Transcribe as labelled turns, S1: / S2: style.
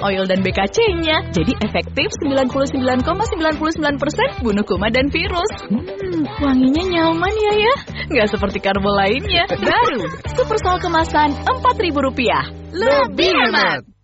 S1: oil dan BKC-nya. Jadi efektif 99,99% bunuh kuman dan virus. Wanginya nyaman ya. Nggak seperti karbo lainnya. Baru, Super Sol kemasan Rp4.000.
S2: Lebih hemat.